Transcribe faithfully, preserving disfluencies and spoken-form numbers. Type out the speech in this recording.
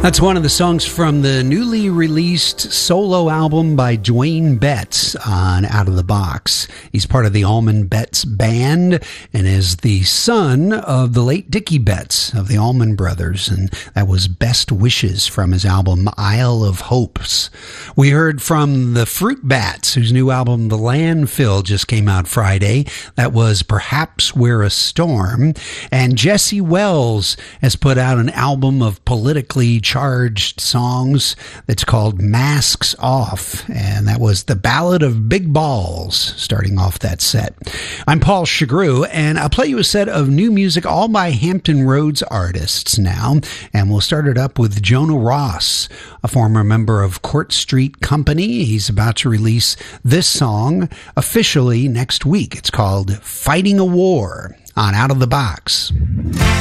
That's one of the songs from the newly released solo album by Dwayne Betts on Out of the Box. He's part of the Allman Betts Band and is the son of the late Dickie Betts of the Allman Brothers, and that was Best Wishes from his album Isle of Hopes. We heard from the Fruit Bats, whose new album The Landfill just came out Friday. That was Perhaps We're a Storm. And Jesse Wells has put out an album of politically charged songs that's called Masks Off, and that was the Ballad of Big Balls starting off that set. I'm Paul Chagru, and I'll play you a set of new music all by Hampton Roads artists now, and we'll start it up with Jonah Ross, a former member of Court Street Company. He's about to release this song officially next week. It's called Fighting a War on Out of the Box.